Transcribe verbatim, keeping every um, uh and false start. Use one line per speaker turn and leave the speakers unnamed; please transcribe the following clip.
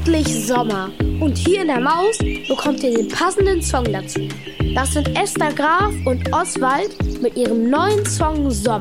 endlich Sommer. Und hier in der Maus bekommt ihr den passenden Song dazu. Das sind Esther Graf und Oswald mit ihrem neuen Song Sommer.